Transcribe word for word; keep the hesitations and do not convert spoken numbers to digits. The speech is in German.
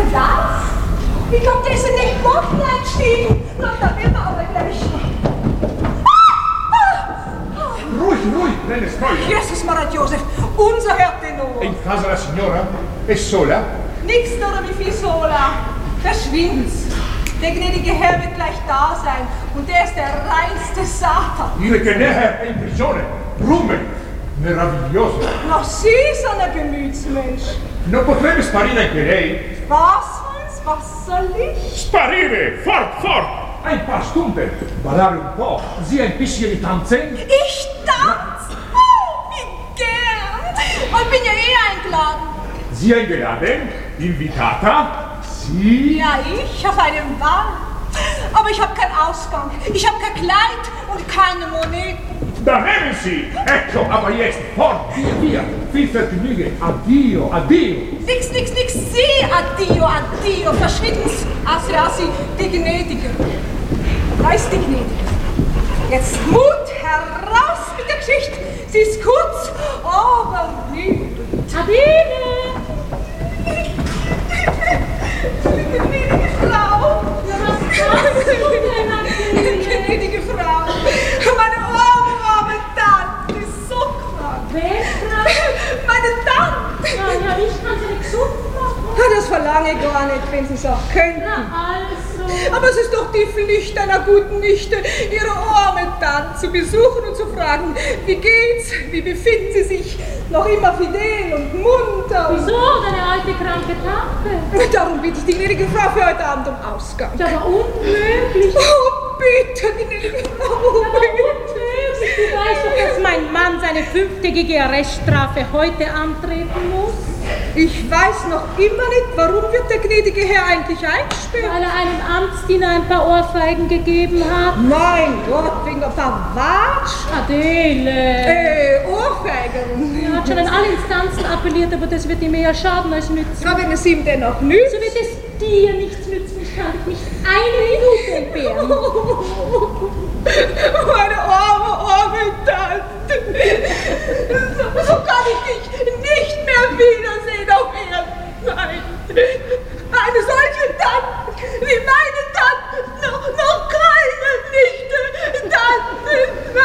das? Ich glaub, der ist in den Boden eingestiegen. Kommt, da will man aber gleich. Ruhig, ruhig, nelle storie. Jesus Maria Joseph, unser Herr Tenor. In casa la signora? È sola? Nix oder wie viel sola. Verschwind's. Der gnädige Herr wird gleich da sein. Und der ist der reinste Satan. Dire che der Herr è in prigione. Rume. Meraviglioso. Noch Sie, so ein Gemütsmensch. Non potrebbe sparire anche lei? Was will's? Was soll ich? Sparire! Fort, fort! Ein paar Stunden. Ballare un po'. Sie ein bisschen tanzen? Ich tanz? Oh, wie gern. Und bin ja eh eingeladen. Sie eingeladen? Invitata? Sie? Ja, ich auf einem Ball. Aber ich habe keinen Ausgang. Ich habe kein Kleid und keine Moneten. Da nehmen Sie! Ecco, aber jetzt, fort, via, via. Viel Vergnügen. Addio, addio. Nix, nix, nix. Sie, addio, addio. Verschwinden's. Assi, assi, die Gnädige. Da ist die Gnädige. Jetzt Mut heraus mit der Geschichte. Sie ist kurz, aber lieb. Adele! Die gnädige Frau. Ja, was machst du denn, Adele? Gnädige Frau. Meine arme, arme Tante ist so krank. Wer ist krank? Meine Tante. Ja, ja, ich kann sie nicht gesund machen. Das verlange ich gar nicht, wenn Sie es auch könnten. Na also. Aber es ist doch die Pflicht einer guten Nichte, ihre arme Tante zu besuchen und zu fragen, wie geht's, wie befinden Sie sich, noch immer fidel und munter. Wieso, deine alte kranke Tante? Darum bitte ich die gnädige Frau für heute Abend um Ausgang. Das war unmöglich. Oh, bitte, gnädige Frau. Aber unmöglich. Du weißt doch, dass mein Mann seine fünftägige Arreststrafe heute antreten muss. Ich weiß noch immer nicht, warum wird der gnädige Herr eigentlich eingesperrt? Weil er einem Amtsdiener ein paar Ohrfeigen gegeben hat. Mein Gott, wegen ein paar Watsch. Adele. Äh, Ohrfeigen. Er hat schon an alle Instanzen appelliert, aber das wird ihm eher schaden als nützen. Ja, wenn es ihm denn noch nützt. So wird es dir nichts nützen. Ich kann dich nicht eine Minute entbehren. Meine Ohren.